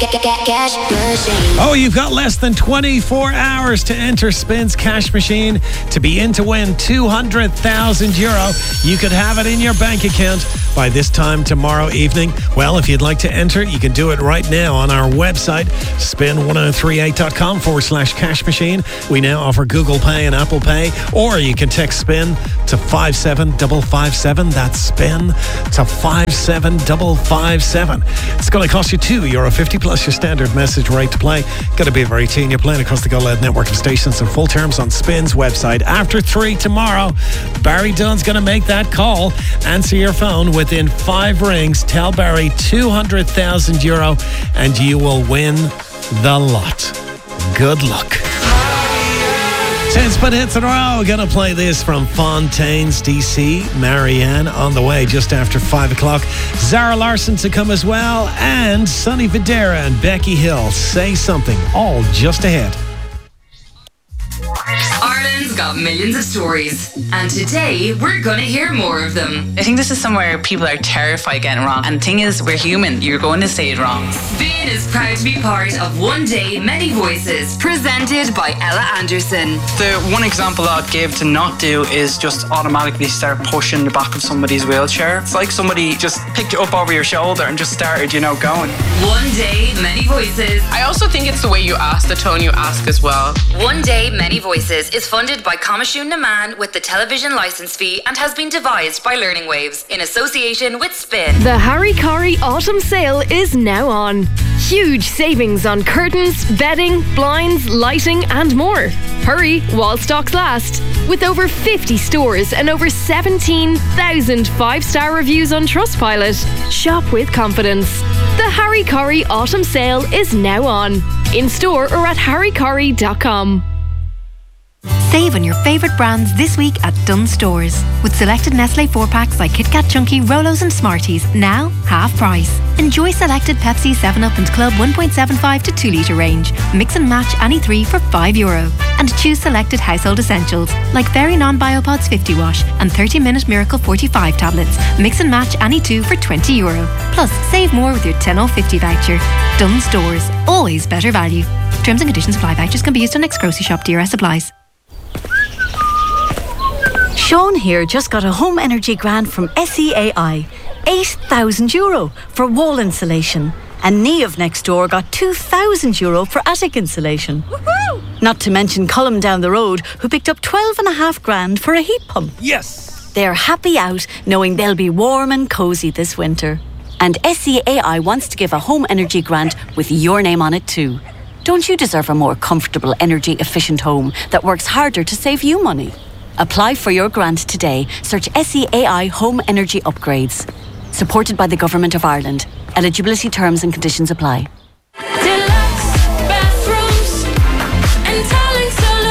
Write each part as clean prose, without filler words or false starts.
Cash Machine. Oh, you've got less than 24 hours to enter Spin's Cash Machine to be in to win €200,000. You could have it in your bank account by this time tomorrow evening. Well, if you'd like to enter, you can do it right now on our website, spin1038.com/cash machine. We now offer Google Pay and Apple Pay, or you can text Spin to 57557. That's Spin to 57557. It's going to cost you €2.50 plus your standard message rate to play. Got to be very teen. You're playing across the Go Loud network of stations, and full terms on Spin's website. After 3 tomorrow, Barry Dunn's going to make that call. Answer your phone within 5 rings. Tell Barry €200,000 and you will win the lot. Good luck. 10 spin hits in a row. Gonna play this from Fontaine's DC. Marianne on the way just after 5 o'clock. Zara Larson to come as well. And Sonny Fodera and Becky Hill. Say Something. All just ahead. Ireland's got millions of stories, and today we're gonna hear more of them. I think this is somewhere people are terrified of getting wrong, and the thing is, we're human. You're going to say it wrong. Spin is proud to be part of One Day Many Voices, presented by Ella Anderson. The one example I'd give to not do is just automatically start pushing the back of somebody's wheelchair. It's like somebody just picked you up over your shoulder and just started, going. One Day Many Voices. I also think it's the way you ask, the tone you ask as well. One Day Many Voices is funded by Comishún na Man with the television licence fee and has been devised by Learning Waves in association with Spin. The Harry Corey Autumn Sale is now on. Huge savings on curtains, bedding, blinds, lighting and more. Hurry while stocks last. With over 50 stores and over 17,000 5-star reviews on Trustpilot. Shop with confidence. The Harry Corey Autumn Sale is now on. In store or at harrycorey.com. Save on your favourite brands this week at Dunnes Stores. With selected Nestle 4-packs like Kit Kat Chunky, Rolos and Smarties, now half price. Enjoy selected Pepsi, 7up and Club 1.75 to 2 litre range. Mix and match any 3 for €5. And choose selected household essentials like Very Non-Biopods 50 wash and 30-minute Miracle 45 tablets. Mix and match any 2 for €20. Plus, save more with your 10 off 50 voucher. Dunnes Stores, always better value. Terms and conditions apply. Vouchers can be used on next grocery shop. DRS supplies. Sean here just got a home energy grant from SEAI. €8,000 for wall insulation. And Niamh next door got €2,000 for attic insulation. Woohoo! Not to mention Colm down the road, who picked up $12,500 for a heat pump. Yes! They're happy out knowing they'll be warm and cosy this winter. And SEAI wants to give a home energy grant with your name on it too. Don't you deserve a more comfortable, energy-efficient home that works harder to save you money? Apply for your grant today. Search SEAI Home Energy Upgrades. Supported by the Government of Ireland. Eligibility terms and conditions apply. Deluxe Bathrooms and Tiling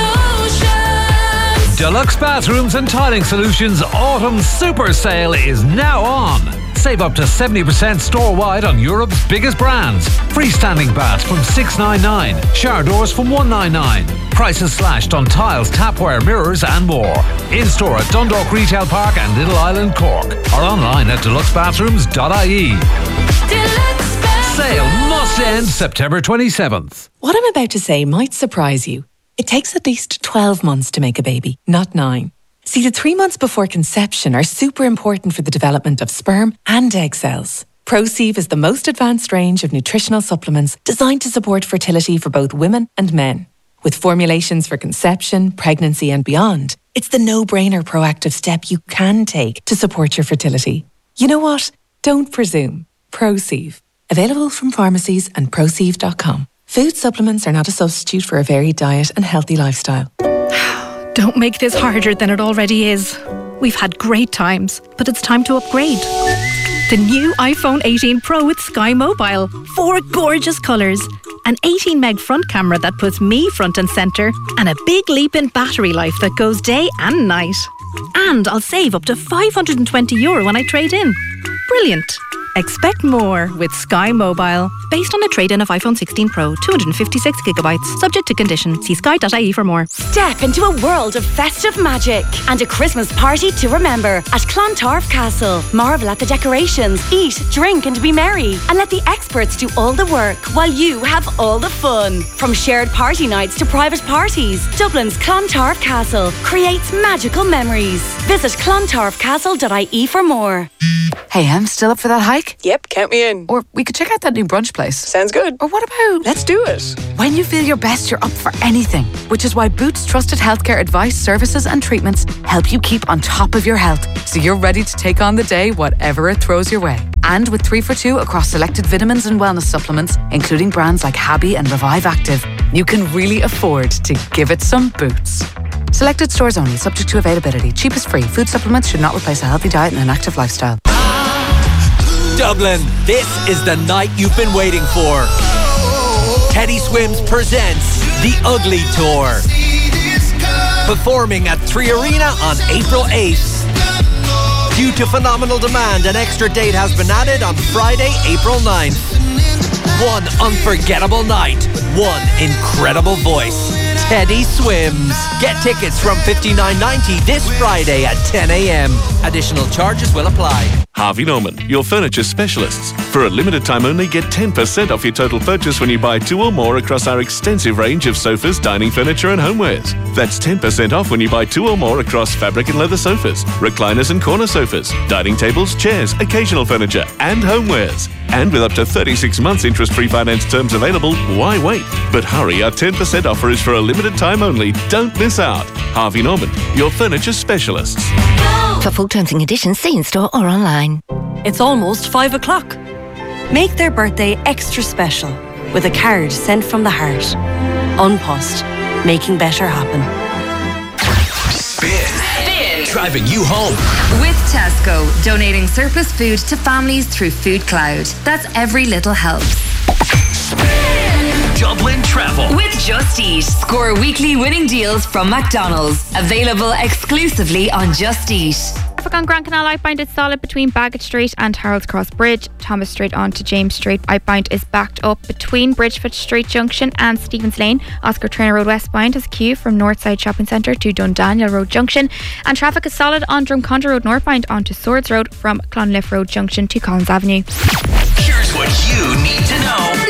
Solutions. Deluxe Bathrooms and Tiling Solutions Autumn Super Sale is now on. Save up to 70% store-wide on Europe's biggest brands. Freestanding baths from $699. Shower doors from $199. Prices slashed on tiles, tapware, mirrors and more. In-store at Dundalk Retail Park and Little Island, Cork. Or online at deluxebathrooms.ie. Deluxe Bathrooms. Sale must end September 27th. What I'm about to say might surprise you. It takes at least 12 months to make a baby, not 9. See, the 3 months before conception are super important for the development of sperm and egg cells. ProSieve is the most advanced range of nutritional supplements designed to support fertility for both women and men. With formulations for conception, pregnancy and beyond, it's the no-brainer proactive step you can take to support your fertility. You know what? Don't presume. ProSieve. Available from pharmacies and ProSieve.com. Food supplements are not a substitute for a varied diet and healthy lifestyle. Don't make this harder than it already is. We've had great times, but it's time to upgrade. The new iPhone 18 Pro with Sky Mobile. 4 gorgeous colours. An 18 meg front camera that puts me front and centre. And a big leap in battery life that goes day and night. And I'll save up to €520 when I trade in. Brilliant. Expect more with Sky Mobile. Based on a trade-in of iPhone 16 Pro, 256GB. Subject to condition. See sky.ie for more. Step into a world of festive magic and a Christmas party to remember at Clontarf Castle. Marvel at the decorations, eat, drink and be merry. And let the experts do all the work while you have all the fun. From shared party nights to private parties, Dublin's Clontarf Castle creates magical memories. Visit clontarfcastle.ie for more. Hey, I'm still up for that hike? Yep, count me in. Or we could check out that new brunch place. Sounds good. Or what about... Let's do it. When you feel your best, you're up for anything. Which is why Boots trusted healthcare advice, services and treatments help you keep on top of your health. So you're ready to take on the day, whatever it throws your way. And with 3 for 2 across selected vitamins and wellness supplements, including brands like Habby and Revive Active, you can really afford to give it some Boots. Selected stores only, subject to availability. Cheap is free. Food supplements should not replace a healthy diet and an active lifestyle. Dublin, this is the night you've been waiting for. Teddy Swims presents The Ugly Tour. Performing at 3 Arena on April 8th. Due to phenomenal demand, an extra date has been added on Friday, April 9th. One unforgettable night, one incredible voice. Teddy Swims. Get tickets from $59.90 this Friday at 10 a.m. Additional charges will apply. Harvey Norman, your furniture specialists. For a limited time only, get 10% off your total purchase when you buy 2 or more across our extensive range of sofas, dining furniture and homewares. That's 10% off when you buy 2 or more across fabric and leather sofas, recliners and corner sofas, dining tables, chairs, occasional furniture and homewares. And with up to 36 months interest-free finance terms available, why wait? But hurry, our 10% offer is for a limited time only. Don't miss out. Harvey Norman, your furniture specialists. For full terms and conditions, see in store or online. It's almost 5 o'clock. Make their birthday extra special with a card sent from the heart. Unpost, making better happen. Spin. Driving you home. With Tesco, donating surplus food to families through Food Cloud. That's every little helps. Dublin Travel. With Just Eat, score weekly winning deals from McDonald's. Available exclusively on Just Eat. Traffic on Grand Canal outbound is solid between Bagot Street and Harold's Cross Bridge. Thomas Street on to James Street outbound is backed up between Bridgefoot Street Junction and Stevens Lane. Oscar Traynor Road westbound has a queue from Northside Shopping Centre to Dundaniel Road Junction. And traffic is solid on Drumcondra Road northbound onto Swords Road from Clonliff Road Junction to Collins Avenue. Here's what you need to know.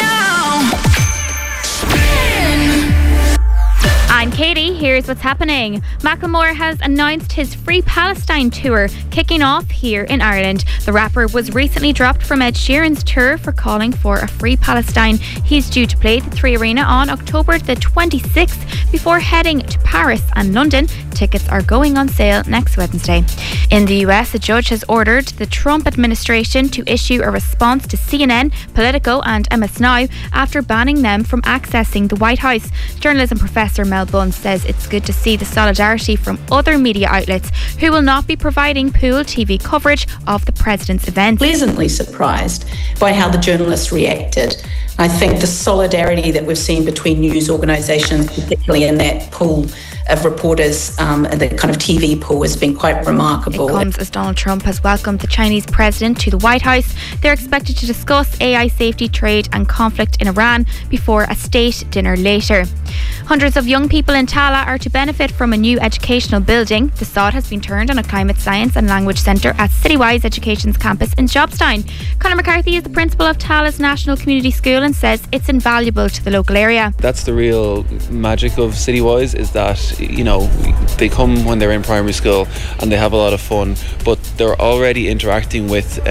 I'm Katie, here's what's happening. Macklemore has announced his Free Palestine tour, kicking off here in Ireland. The rapper was recently dropped from Ed Sheeran's tour for calling for a Free Palestine. He's due to play the 3 Arena on October the 26th before heading to Paris and London. Tickets are going on sale next Wednesday. In the US, a judge has ordered the Trump administration to issue a response to CNN, Politico and MS Now after banning them from accessing the White House. Journalism professor Mel Bunn says it's good to see the solidarity from other media outlets who will not be providing pooled TV coverage of the president's events. Pleasantly surprised by how the journalists reacted. I think the solidarity that we've seen between news organisations, particularly in that pool of reporters, and the kind of TV pool, has been quite remarkable. It comes as Donald Trump has welcomed the Chinese president to the White House. They're expected to discuss AI safety, trade and conflict in Iran before a state dinner later. Hundreds of young people in Tala are to benefit from a new educational building. The sod has been turned on a climate science and language centre at Citywise Education's campus in Jobstown. Conor McCarthy is the principal of Tala's National Community School and says it's invaluable to the local area. That's the real magic of Citywise, is that, you know, they come when they're in primary school and they have a lot of fun, but they're already interacting with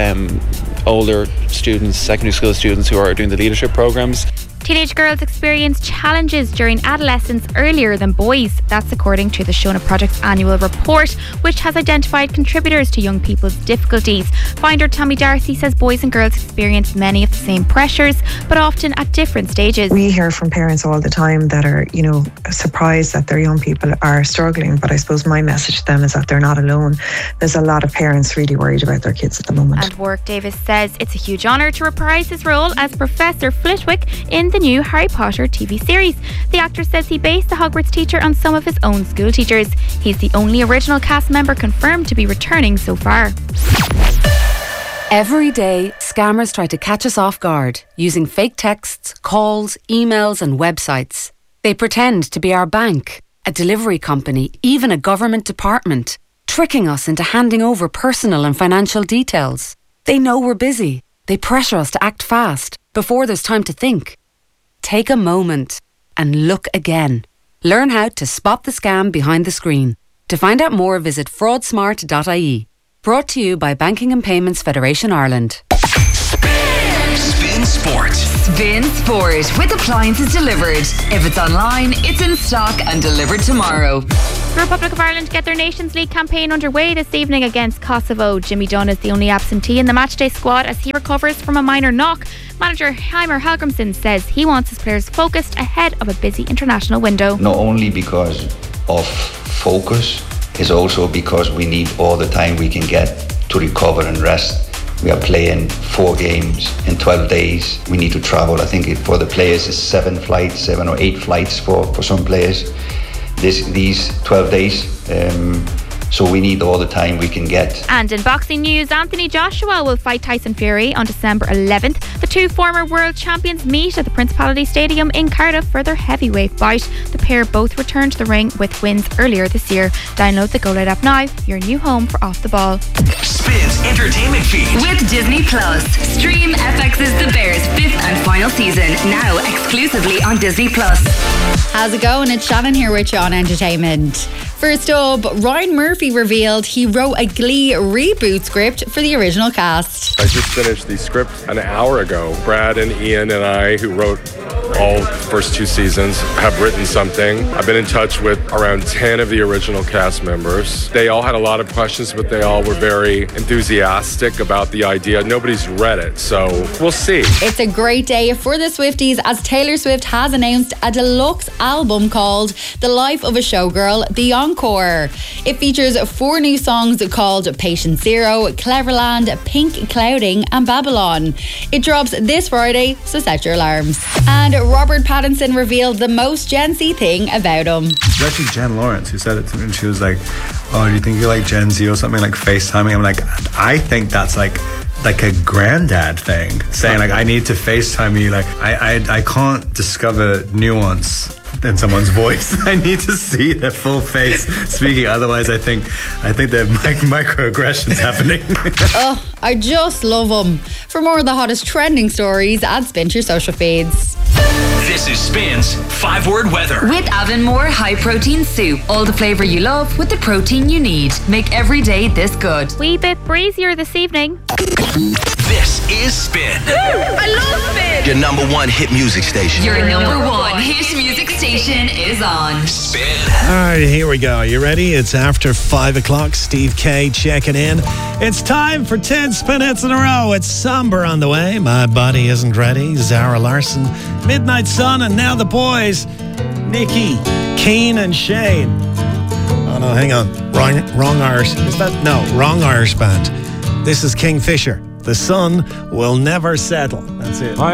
older students, secondary school students who are doing the leadership programs. Teenage girls experience challenges during adolescence earlier than boys. That's according to the Shona Project's annual report, which has identified contributors to young people's difficulties. Finder Tommy Darcy says boys and girls experience many of the same pressures, but often at different stages. We hear from parents all the time that are, you know, surprised that their young people are struggling, but I suppose my message to them is that they're not alone. There's a lot of parents really worried about their kids at the moment. And Warwick Davis says it's a huge honour to reprise his role as Professor Flitwick in the new Harry Potter TV series. The actor says he based the Hogwarts teacher on some of his own school teachers. He's the only original cast member confirmed to be returning so far. Every day, scammers try to catch us off guard using fake texts, calls, emails and websites. They pretend to be our bank, a delivery company, even a government department, tricking us into handing over personal and financial details. They know we're busy. They pressure us to act fast before there's time to think. Take a moment and look again. Learn how to spot the scam behind the screen. To find out more, visit fraudsmart.ie. Brought to you by Banking and Payments Federation Ireland. Spin Sport. Spin Sport with appliances delivered. If it's online, it's in stock and delivered tomorrow. The Republic of Ireland get their Nations League campaign underway this evening against Kosovo. Jimmy Dunn is the only absentee in the matchday squad as he recovers from a minor knock. Manager Heimer Helgrimsson says he wants his players focused ahead of a busy international window. Not only because of focus, it's also because we need all the time we can get to recover and rest. We are playing 4 games in 12 days. We need to travel. I think for the players it's 7 or 8 flights for some players. These 12 days. So we need all the time we can get. And in boxing news, Anthony Joshua will fight Tyson Fury on December 11th. The two former world champions meet at the Principality Stadium in Cardiff for their heavyweight fight. The pair both returned to the ring with wins earlier this year. Download the Go Loud app now, your new home for Off the Ball. Spin's entertainment feed. With Disney Plus. Stream FX's The Bears' 5th and final season, now exclusively on Disney Plus. How's it going? It's Shannon here with you on Entertainment. First up, Ryan Murphy revealed he wrote a Glee reboot script for the original cast. I just finished the script an hour ago. Brad and Ian and I, who wrote all first 2 seasons, have written something. I've been in touch with around 10 of the original cast members. They all had a lot of questions, but they all were very enthusiastic about the idea. Nobody's read it, so we'll see. It's a great day for the Swifties as Taylor Swift has announced a deluxe album called The Life of a Showgirl, The Encore. It features 4 new songs called Patient Zero, Cleverland, Pink Clouding and Babylon. It drops this Friday, so set your alarms. And Robert Pattinson revealed the most Gen Z thing about him. It's actually Jen Lawrence who said it to me, and she was like, oh, do you think you're like Gen Z or something, like FaceTiming? I'm like, I think that's like a granddad thing, saying like, I need to FaceTime you. Like I can't discover nuance in someone's voice. I need to see their full face speaking, otherwise I think there are microaggressions happening. Oh, I just love them. For more of the hottest trending stories, add Spin to your social feeds. This is Spin's 5-word weather. With Avonmore High Protein Soup. All the flavour you love with the protein you need. Make every day this good. Wee bit breezier this evening. This is Spin. I love Spin. Your number 1 hit music station. Your number 1 hit music station is on. Spin. All right, here we go. You ready? It's after 5 o'clock. Steve K checking in. It's time for 10 spin hits in a row. It's Somber on the way. My Body Isn't Ready. Zara Larson. Midnight Sun. And now the boys. Nikki, Keane and Shane. Oh no, hang on. Wrong Irish. Is that? No, wrong Irish band. This is Kingfisher. The sun will never settle. That's it.